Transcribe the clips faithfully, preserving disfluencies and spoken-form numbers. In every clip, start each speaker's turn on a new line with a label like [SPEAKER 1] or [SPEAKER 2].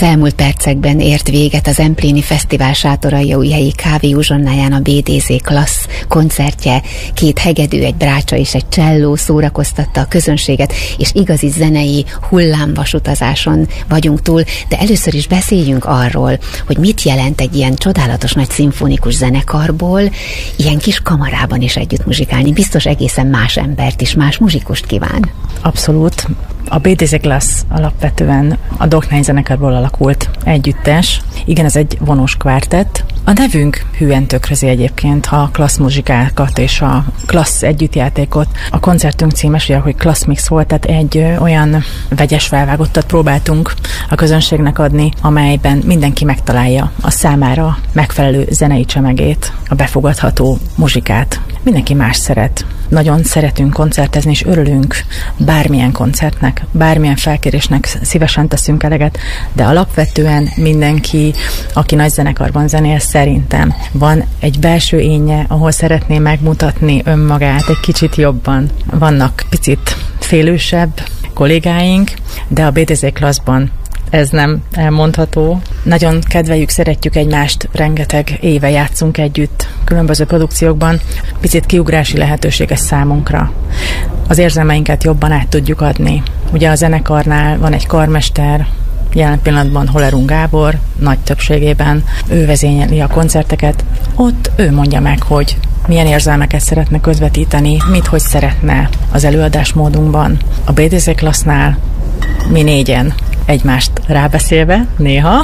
[SPEAKER 1] Az elmúlt percekben ért véget az Empléni Fesztivál Sátoraljaújhelyi Kávé Uzsonnáján a bé dé zé Klassz koncertje. Két hegedű, egy brácsa és egy cselló szórakoztatta a közönséget, és igazi zenei hullámvasutazáson vagyunk túl, de először is beszéljünk arról, hogy mit jelent egy ilyen csodálatos nagy szimfonikus zenekarból ilyen kis kamarában is együtt muzsikálni. Biztos egészen más embert is, más muzsikust kíván.
[SPEAKER 2] Abszolút. A bé dé zé Klassz alapvetően a Doknány zenekarból alakult együttes. Igen, ez egy vonós kvártett. A nevünk hűen tükrözi egyébként a klassz muzsikákat és a klassz együttjátékot. A koncertünk címes, ugye, hogy klassz mix volt, tehát egy ö, olyan vegyes felvágottat próbáltunk a közönségnek adni, amelyben mindenki megtalálja a számára megfelelő zenei csemegét, a befogadható muzsikát. Mindenki más szeret. Nagyon szeretünk koncertezni, és örülünk bármilyen koncertnek, bármilyen felkérésnek szívesen teszünk eleget, de alapvetően mindenki, aki nagy zenekarban zenél, szerintem van egy belső énje, ahol szeretné megmutatni önmagát egy kicsit jobban. Vannak picit félősebb kollégáink, de a bé dé zé Klasszban ez nem elmondható. Nagyon kedveljük, szeretjük egymást, rengeteg éve játszunk együtt különböző produkciókban. Picit kiugrási lehetőség ez számunkra. Az érzelmeinket jobban át tudjuk adni. Ugye a zenekarnál van egy karmester, jelen pillanatban Holerung Gábor, nagy többségében ő vezényeli a koncerteket. Ott ő mondja meg, hogy milyen érzelmeket szeretne közvetíteni, mit hogy szeretne az előadásmódunkban. A bé dé zé Klassznál mi négyen egymást rábeszélve néha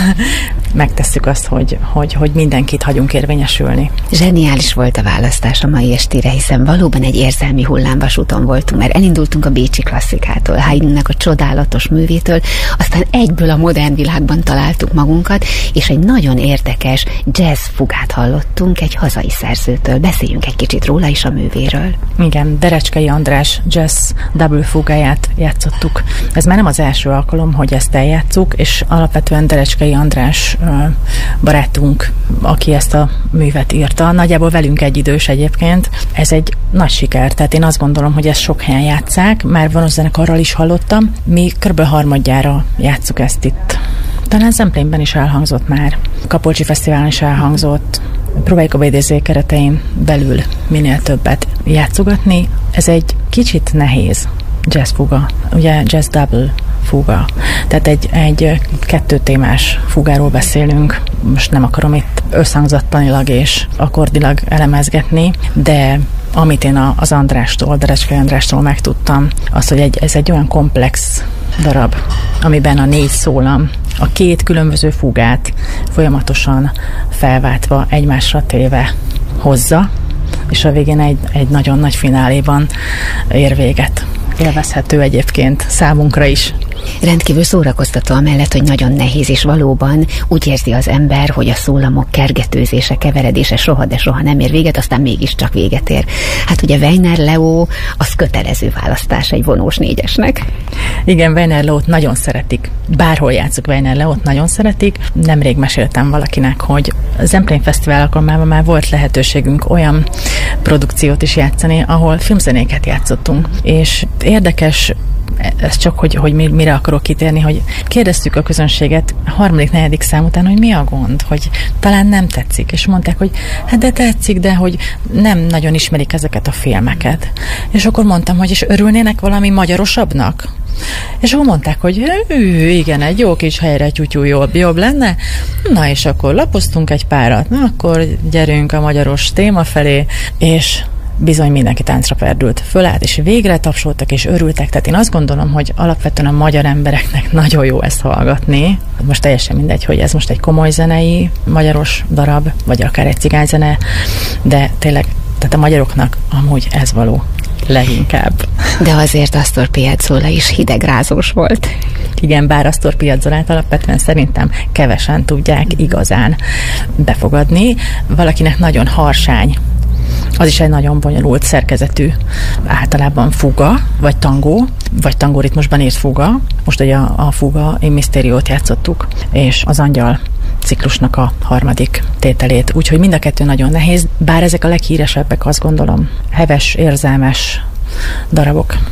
[SPEAKER 2] megtesszük azt, hogy, hogy, hogy mindenkit hagyunk érvényesülni.
[SPEAKER 1] Zseniális volt a választás a mai estére, hiszen valóban egy érzelmi hullámvasúton voltunk, mert elindultunk a bécsi klasszikától, Haydnnek a csodálatos művétől, aztán egyből a modern világban találtuk magunkat, és egy nagyon érdekes jazz fugát hallottunk egy hazai szerzőtől. Beszéljünk egy kicsit róla is a művéről.
[SPEAKER 2] Igen, Derecskei András jazz double fugáját játszottuk. Ez már nem az első alkalom, hogy ezt eljátszuk, és alapvetően Derecskei András barátunk, aki ezt a művet írta, nagyjából velünk egyidős egyébként. Ez egy nagy siker, tehát én azt gondolom, hogy ezt sok helyen játsszák, már vonós zenekarral is hallottam. Mi kb. Harmadjára játsszuk ezt itt. Talán Zemplénben is elhangzott már, Kapolcsi Fesztiválon is elhangzott. Próbáljuk a bé dé zé keretein belül minél többet játszogatni. Ez egy kicsit nehéz jazz fuga, ugye jazz double fuga. Tehát egy, egy kettőtémás fugáról beszélünk. Most nem akarom itt összhangzattanilag és akkordilag elemezgetni, de amit én az Andrástól, Derecskei Andrástól megtudtam, az, hogy egy, ez egy olyan komplex darab, amiben a négy szólam, a két különböző fugát folyamatosan felváltva, egymásra téve hozza, és a végén egy, egy nagyon nagy fináléban ér véget. Élvezhető egyébként számunkra is.
[SPEAKER 1] Rendkívül szórakoztató amellett, hogy nagyon nehéz, és valóban úgy érzi az ember, hogy a szólamok kergetőzése, keveredése soha, de soha nem ér véget, aztán mégiscsak véget ér. Hát ugye Weiner Leo az kötelező választás egy vonós négyesnek.
[SPEAKER 2] Igen, Weiner Leót nagyon szeretik. Bárhol játszok Weiner Leót, nagyon szeretik. Nemrég meséltem valakinek, hogy a Zemplén Fesztivál alkalmával már volt lehetőségünk olyan produkciót is játszani, ahol filmzenéket játszottunk. És érdekes, ez csak, hogy, hogy mire akarok kitérni, hogy kérdeztük a közönséget a harmadik, negyedik szám után, hogy mi a gond, hogy talán nem tetszik, és mondták, hogy hát de tetszik, de hogy nem nagyon ismerik ezeket a filmeket. És akkor mondtam, hogy és örülnének valami magyarosabbnak? És akkor mondták, hogy hű, igen, egy jó kis helyre tyútyú jobb, jobb lenne. Na és akkor lapoztunk egy párat, na akkor gyerünk a magyaros téma felé, és bizony mindenki táncra perdült. Fölállt, és végre tapsoltak, és örültek. Tehát én azt gondolom, hogy alapvetően a magyar embereknek nagyon jó ezt hallgatni. Most teljesen mindegy, hogy ez most egy komoly zenei, magyaros darab, vagy akár egy cigányzene, de tényleg, tehát a magyaroknak amúgy ez való leginkább.
[SPEAKER 1] De azért Astor Piazzolla is hidegrázós volt.
[SPEAKER 2] Igen, bár Astor Piazzolát alapvetően szerintem kevesen tudják igazán befogadni. Valakinek nagyon harsány, az is egy nagyon bonyolult szerkezetű, általában fuga, vagy tangó, vagy tangoritmusban írt fuga. Most ugye a, a fuga, én Mysteriót játszottuk, és az Angyal ciklusnak a harmadik tételét. Úgyhogy mind a kettő nagyon nehéz, bár ezek a leghíresebbek, azt gondolom. Heves, érzelmes darabok.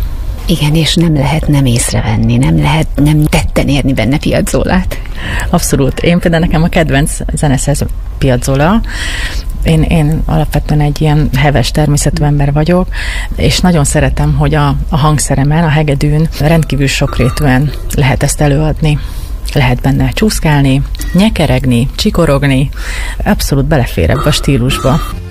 [SPEAKER 1] Igen, és nem lehet nem észrevenni, nem lehet nem tetten érni benne Piazzolát.
[SPEAKER 2] Abszolút. Én például nekem a kedvenc zeneszerző Piazzolla. Én, én alapvetően egy ilyen heves természetű ember vagyok, és nagyon szeretem, hogy a, a hangszeremen, a hegedűn rendkívül sokrétűen lehet ezt előadni. Lehet benne csúszkálni, nyekeregni, csikorogni, abszolút belefér ebbe a stílusba.